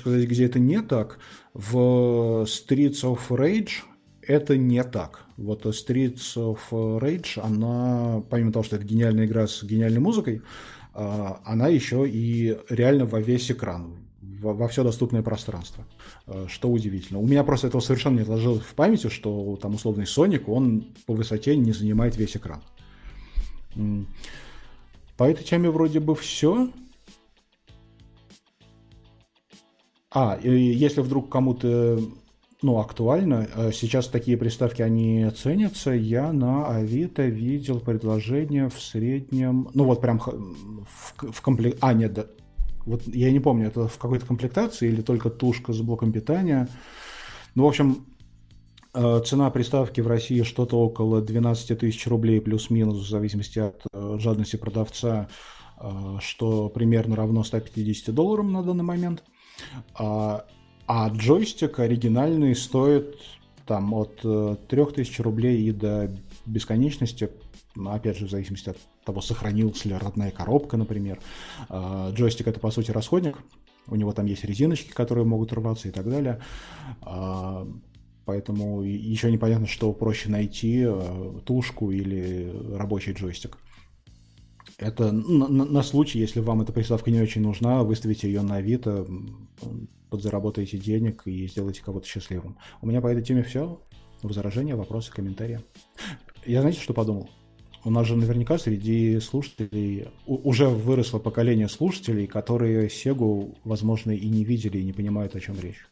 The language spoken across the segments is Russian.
сказать, где это не так. В Streets of Rage это не так. Вот Streets of Rage, она, помимо того, что это гениальная игра с гениальной музыкой, она еще и реально во весь экран, во все доступное пространство, что удивительно. У меня просто этого совершенно не отложилось в памяти, что там условный Соник, он по высоте не занимает весь экран. По этой теме вроде бы все. И если вдруг кому-то актуально, сейчас такие приставки, они ценятся. Я на Авито видел предложение в среднем, прям в комплект... нет, да. Вот я не помню, это в какой-то комплектации или только тушка с блоком питания. В общем, цена приставки в России что-то около 12 тысяч рублей плюс-минус, в зависимости от жадности продавца, что примерно равно $150 на данный момент. А джойстик оригинальный стоит там от 3000 рублей и до бесконечности, опять же, в зависимости от того, сохранилась ли родная коробка, например. Джойстик — это, по сути, расходник. У него там есть резиночки, которые могут рваться и так далее. Поэтому еще непонятно, что проще найти, тушку или рабочий джойстик. Это на случай, если вам эта приставка не очень нужна, выставите ее на Авито, подзаработаете денег и сделаете кого-то счастливым. У меня по этой теме все. Возражения, вопросы, комментарии. Я, знаете, что подумал? У нас же наверняка среди слушателей уже выросло поколение слушателей, которые Сегу, возможно, и не видели, и не понимают, о чем речь.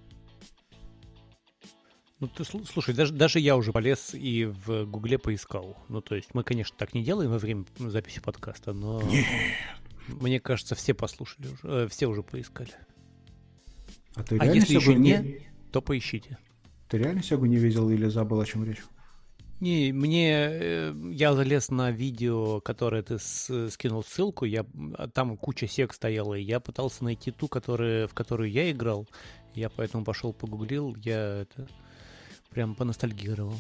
Ты слушай, даже я уже полез и в Гугле поискал. То есть мы, конечно, так не делаем во время записи подкаста, но Нет. Мне кажется, все послушали уже, все уже поискали. А если еще нет, то поищите. Ты реально Сегу не видел или забыл, о чем речь? Не, я залез на видео, которое ты скинул ссылку, там куча Сег стояла, и я пытался найти ту, в которую я играл. Я поэтому пошел погуглил, прям поностальгировал.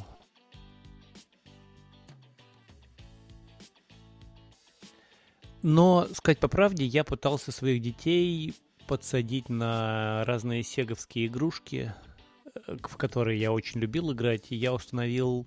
Но, сказать по правде, я пытался своих детей подсадить на разные сеговские игрушки, в которые я очень любил играть, и я установил...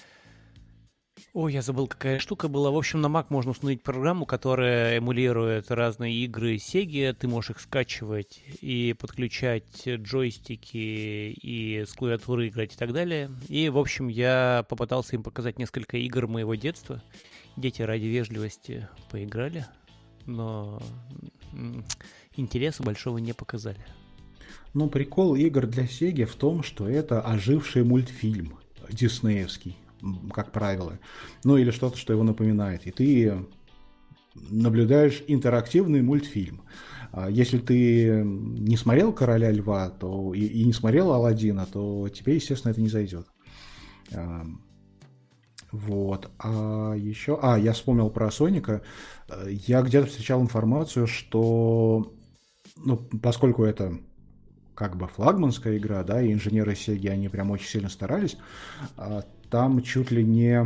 я забыл, какая штука была. В общем, на Mac можно установить программу, которая эмулирует разные игры Sega. Ты можешь их скачивать и подключать джойстики, и с клавиатуры играть и так далее. И, в общем, я попытался им показать несколько игр моего детства. Дети ради вежливости поиграли, но интереса большого не показали. Прикол игр для Sega в том, что это оживший мультфильм диснеевский, как правило. Или что-то, что его напоминает. И ты наблюдаешь интерактивный мультфильм. Если ты не смотрел «Короля льва» и не смотрел «Аладдина», то тебе, естественно, это не зайдет. Вот. Я вспомнил про Соника. Я где-то встречал информацию, что поскольку это как бы флагманская игра, да, и инженеры Sega, они прям очень сильно старались, там чуть ли не...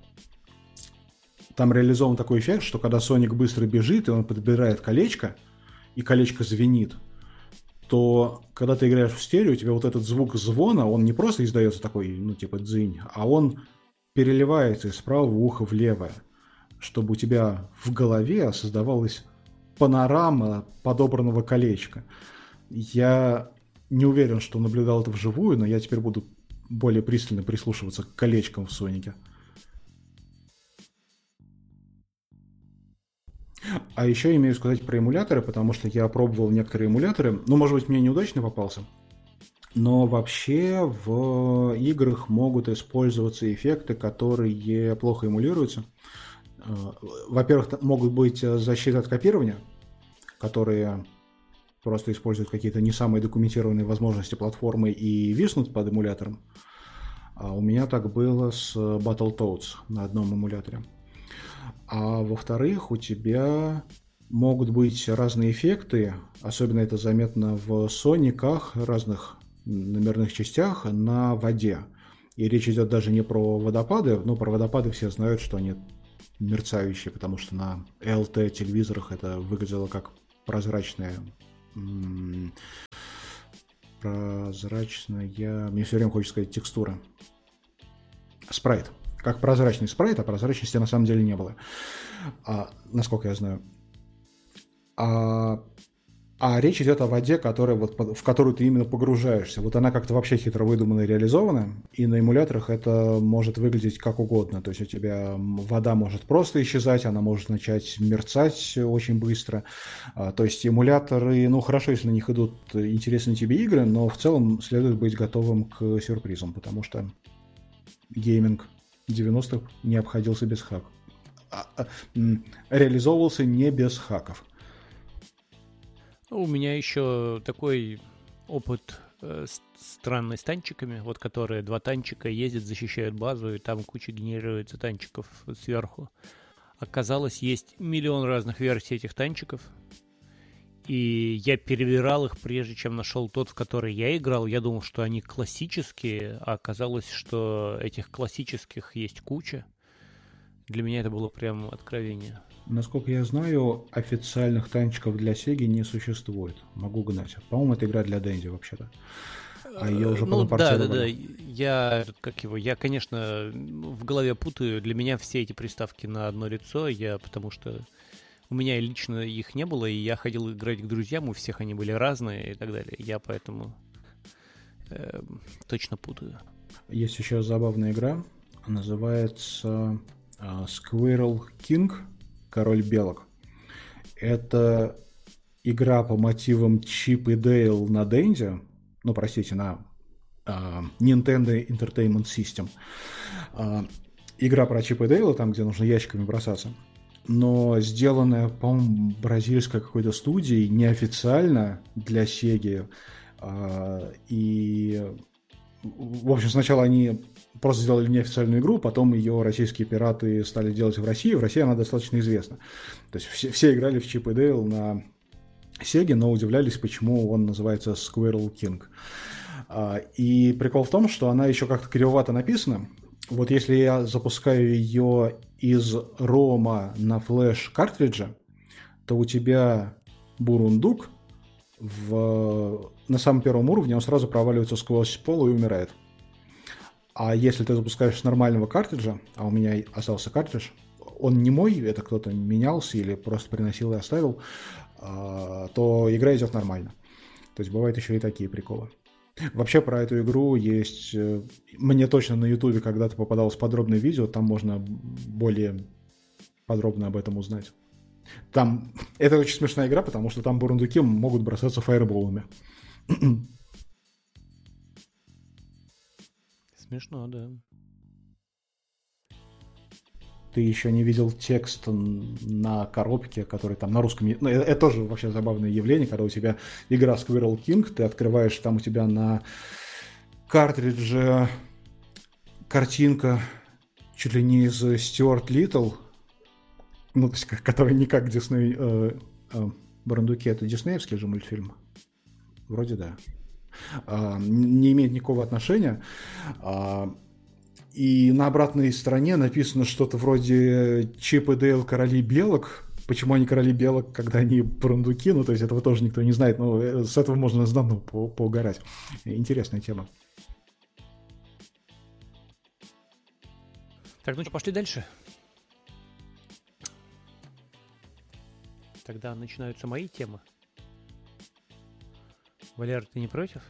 Там реализован такой эффект, что когда Соник быстро бежит, и он подбирает колечко, и колечко звенит, то когда ты играешь в стерео, у тебя вот этот звук звона, он не просто издается такой, дзынь, а он переливается из правого уха в левое, чтобы у тебя в голове создавалась панорама подобранного колечка. Я не уверен, что наблюдал это вживую, но я теперь буду более пристально прислушиваться к колечкам в Сонике. А еще имею сказать про эмуляторы, потому что я пробовал некоторые эмуляторы. Может быть, мне неудачно попался. Но вообще в играх могут использоваться эффекты, которые плохо эмулируются. Во-первых, могут быть защиты от копирования, которые просто используют какие-то не самые документированные возможности платформы и виснут под эмулятором. А у меня так было с Battletoads на одном эмуляторе. А во-вторых, у тебя могут быть разные эффекты, особенно это заметно в Сониках, разных номерных частях на воде. И речь идет даже не про водопады, про водопады все знают, что они мерцающие, потому что на LT телевизорах это выглядело как прозрачная прозрачная... Мне все время хочется сказать текстура. Спрайт. Как прозрачный спрайт, а прозрачности на самом деле не было. Насколько я знаю. А речь идет о воде, в которую ты именно погружаешься. Вот она как-то вообще хитро выдумана и реализована, и на эмуляторах это может выглядеть как угодно. То есть у тебя вода может просто исчезать, она может начать мерцать очень быстро. То есть эмуляторы, хорошо, если на них идут интересные тебе игры, но в целом следует быть готовым к сюрпризам, потому что гейминг 90-х не обходился без хаков. Реализовывался не без хаков. У меня еще такой опыт странный с танчиками, вот которые два танчика ездят, защищают базу, и там куча генерируется танчиков сверху. Оказалось, есть миллион разных версий этих танчиков, и я перебирал их, прежде чем нашел тот, в который я играл. Я думал, что они классические, а оказалось, что этих классических есть куча. Для меня это было прям откровение. Насколько я знаю, официальных танчиков для Сеги не существует. Могу гнать. По-моему, это игра для Дэнди вообще-то. А ее уже потом портировали. Да. Я, конечно, в голове путаю. Для меня все эти приставки на одно лицо. Потому что у меня лично их не было, и я ходил играть к друзьям, у всех они были разные и так далее. Я поэтому точно путаю. Есть еще забавная игра. Называется Squirrel King. Король белок. Это игра по мотивам Чип и Дейл на Денди. На Nintendo Entertainment System. Игра про Чип и Дейла, там, где нужно ящиками бросаться. Но сделанная, по-моему, бразильской какой-то студией, неофициально для Сеги. И, в общем, сначала они просто сделали неофициальную игру, потом ее российские пираты стали делать в России. В России она достаточно известна. То есть все играли в Чип и Дейл на Сеге, но удивлялись, почему он называется Squirrel King. И прикол в том, что она еще как-то кривовато написана. Вот если я запускаю ее из рома на флеш-картридже, то у тебя бурундук на самом первом уровне он сразу проваливается сквозь пол и умирает. А если ты запускаешь с нормального картриджа, а у меня остался картридж, он не мой, это кто-то менялся или просто приносил и оставил, то игра идет нормально. То есть бывают еще и такие приколы. Вообще про эту игру есть... Мне точно на Ютубе когда-то попадалось подробное видео, там можно более подробно об этом узнать. Там... Это очень смешная игра, потому что там бурундуки могут бросаться фаерболами. Смешно, да. Ты еще не видел текст на коробке, который там на русском... Это тоже вообще забавное явление, когда у тебя игра Squirrel King, ты открываешь, там у тебя на картридже картинка чуть ли не из Стюарт Литтл, то есть, который не как Дисней... Бурундуки — это диснеевский же мультфильм? Вроде да. Не имеет никакого отношения. И на обратной стороне написано что-то вроде Чип и Дейл короли белок. Почему они короли белок, когда они бурундуки? То есть этого тоже никто не знает, но с этого можно давно поугарать. Интересная тема. Так, ну что, пошли дальше? Тогда начинаются мои темы. Валера, ты не против?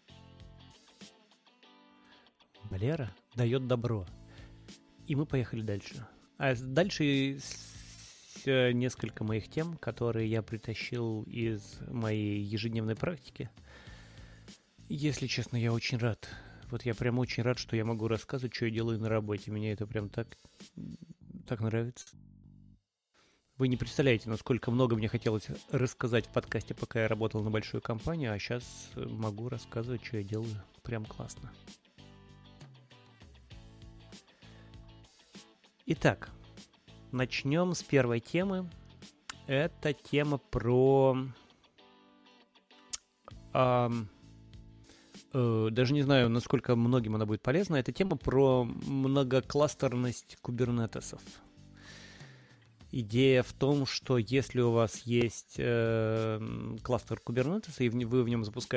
Валера дает добро. И мы поехали дальше. А дальше несколько моих тем, которые я притащил из моей ежедневной практики. Если честно, я очень рад. Вот я прям очень рад, что я могу рассказывать, что я делаю на работе. Мне это прям так нравится. Вы не представляете, насколько много мне хотелось рассказать в подкасте, пока я работал на большую компанию, а сейчас могу рассказывать, что я делаю. Прям классно. Итак, начнем с первой темы. Это тема про... даже не знаю, насколько многим она будет полезна. Это тема про многокластерность кубернетесов. Идея в том, что если у вас есть кластер кубернетеса, и вы в нем запускаете